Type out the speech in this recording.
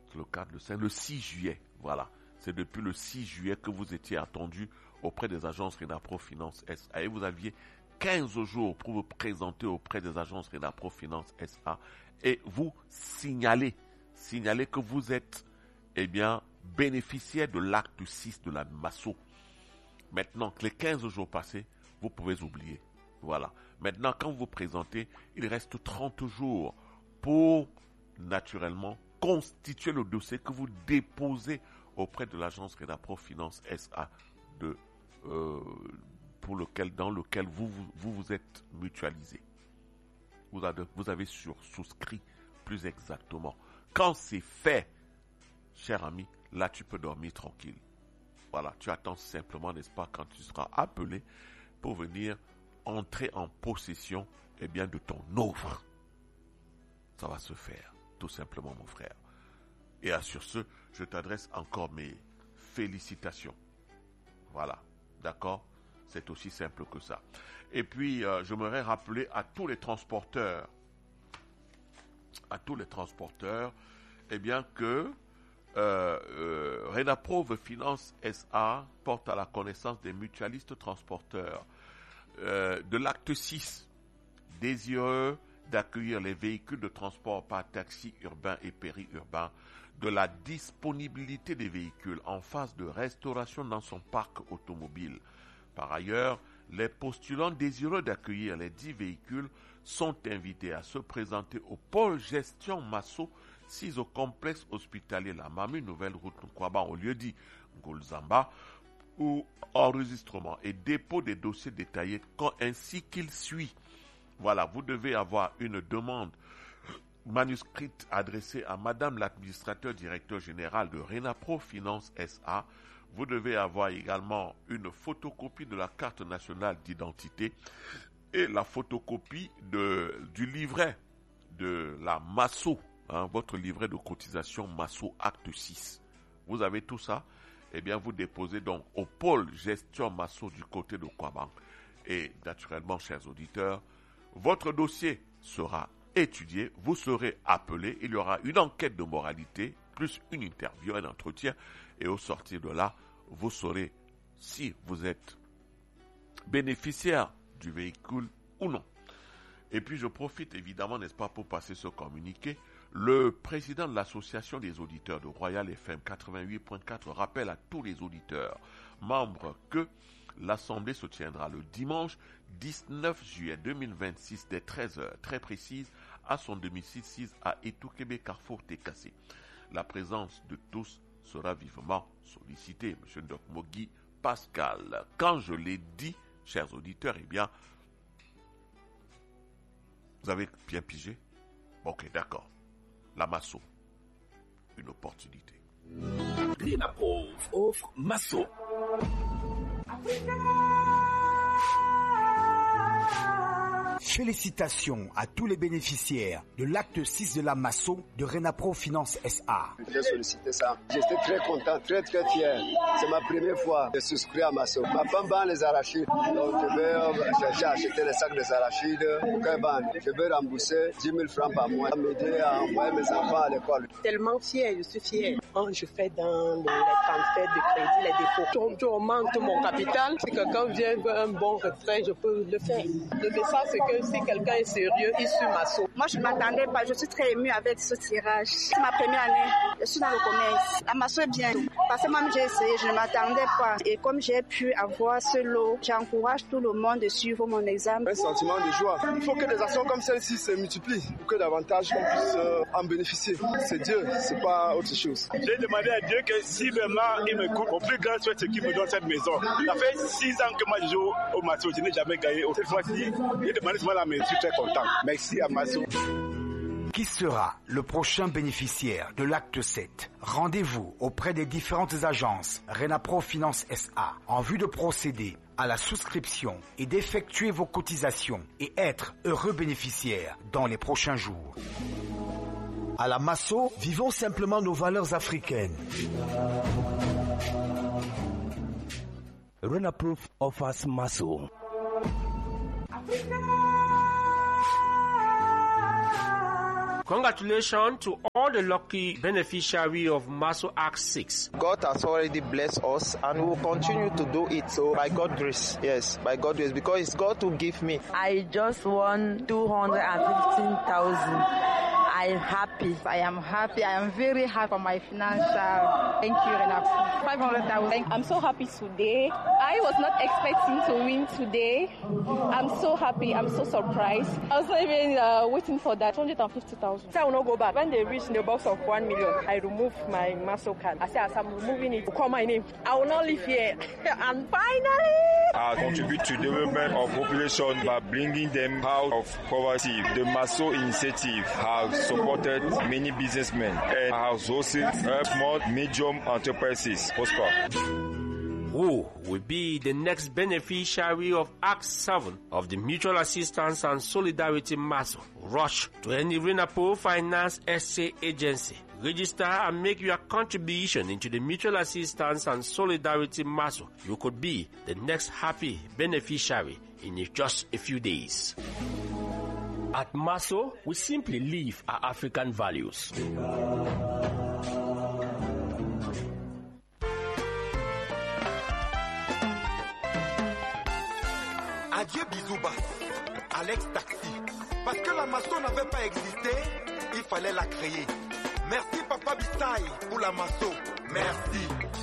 le 4, le 5, le 6 juillet. Voilà. C'est depuis le 6 juillet que vous étiez attendu auprès des agences Renapro Finance SA. Et vous aviez 15 jours pour vous présenter auprès des agences Renapro Finance SA. Et vous signalez que vous êtes, bénéficiaire de l'acte 6 de la Masso. Maintenant que les 15 jours passés, vous pouvez oublier. Voilà. Maintenant, quand vous vous présentez, il reste 30 jours pour, naturellement, constituer le dossier que vous déposez auprès de l'agence Renapro Finance SA dans lequel vous êtes mutualisé. Vous avez souscrit plus exactement. Quand c'est fait, cher ami, là tu peux dormir tranquille. Voilà, tu attends simplement, n'est-ce pas, quand tu seras appelé pour venir entrer en possession, de ton offre. Ça va se faire, tout simplement, mon frère. Et sur ce, je t'adresse encore mes félicitations. Voilà, d'accord? C'est aussi simple que ça. Et puis, je m'aurais rappelé à tous les transporteurs, que Renaprove Finance SA porte à la connaissance des mutualistes transporteurs de l'acte 6, désireux d'accueillir les véhicules de transport par taxi urbain et périurbain, de la disponibilité des véhicules en phase de restauration dans son parc automobile. Par ailleurs, les postulants désireux d'accueillir les 10 véhicules sont invités à se présenter au pôle gestion Masso 6 au complexe hospitalier La Mami, nouvelle route Nkwaba, au lieu dit Ngolzamba, où enregistrement et dépôt des dossiers détaillés ainsi qu'il suit. Voilà, vous devez avoir une demande manuscrite adressée à Madame l'administrateur directeur général de Renapro Finance SA. Vous devez avoir également une photocopie de la carte nationale d'identité et la photocopie du livret de la Masso, votre livret de cotisation Masso acte 6. Vous avez tout ça, vous déposez donc au pôle gestion Masso du côté de Kwabang. Et naturellement, chers auditeurs, votre dossier sera étudié, vous serez appelé, il y aura une enquête de moralité, plus une interview, un entretien, et au sortir de là, vous saurez si vous êtes bénéficiaire du véhicule ou non. Et puis je profite évidemment, n'est-ce pas, pour passer ce communiqué. Le président de l'association des auditeurs de Royal FM 88.4 rappelle à tous les auditeurs membres que l'assemblée se tiendra le dimanche 19 juillet 2026 dès 13h, très précise, à son domicile 6 à Etoukebe Carrefour Tekassi. La présence de tous sera vivement sollicitée. Monsieur Doc Mogi Pascal, quand je l'ai dit, chers auditeurs, vous avez bien pigé? Ok, d'accord. La Masso, une opportunité. Renapro offre Masso. Félicitations à tous les bénéficiaires de l'acte 6 de la Masso de Renapro Finance SA. J'ai sollicité ça. J'étais très content, très très fier. C'est ma première fois de souscrire à Masso. Ma femme vend les arachides. Donc j'ai acheté les sacs des arachides. Je veux rembourser 10 000 francs par mois. M'aider à envoyer mes enfants à l'école. Tellement fier, je suis fier. Quand je fais dans les transferts de crédit, les dépôts, je augmente mon capital. Si quelqu'un vient veut un bon retrait, je peux le faire. Le message, c'est que si quelqu'un est sérieux, il suit Masso. Moi, je ne m'attendais pas. Je suis très émue avec ce tirage. C'est ma première année. Je suis dans le commerce. La Masso est bien. Parce que même j'ai essayé, je ne m'attendais pas. Et comme j'ai pu avoir ce lot, j'encourage tout le monde de suivre mon examen. Un sentiment de joie. Il faut que des actions comme celle-ci se multiplient pour que davantage on puisse en bénéficier. C'est Dieu, c'est pas autre chose. J'ai demandé à Dieu que si vraiment il me coupe, au plus grand souhait, c'est qu'il me donne cette maison. Ça fait 6 ans que moi je joue au Masso, je n'ai jamais gagné. Cette fois-ci, j'ai demandé souvent la main, je suis très content. Merci à Masso. Qui sera le prochain bénéficiaire de l'acte 7? Rendez-vous auprès des différentes agences Renapro Finance SA en vue de procéder à la souscription et d'effectuer vos cotisations et être heureux bénéficiaire dans les prochains jours. À la Masso, vivons simplement nos valeurs africaines. Renapro offers Masso. Congratulations to all the lucky beneficiaries of MASO Act 6. God has already blessed us and will continue to do it. So by God's grace, yes, by God's grace, because it's God who gave me. I just won 215,000. I'm happy. I am happy. I am very happy for my financial. Thank you, Renapro. 500,000. I'm so happy today. I was not expecting to win today. I'm so happy. I'm so surprised. I was not even waiting for that. 250,000. I will not go back. When they reach the box of 1 million, I remove my MASO card. I say, as I'm removing it, call my name. I will not live here. And finally, I contribute to the development of population by bringing them out of poverty. The MASO initiative has supported many businessmen and has also helped small, medium enterprises prosper. Who will be the next beneficiary of Act 7 of the Mutual Assistance and Solidarity MASO? Rush to any Renapro Finance SA agency. Register and make your contribution into the Mutual Assistance and Solidarity MASO. You could be the next happy beneficiary in just a few days. At MASO, we simply live our African values. Adieu Bisouba, Alex Taxi. Parce que la MASO n'avait pas existé, il fallait la créer. Merci Papa Bissaï pour la MASO. Merci.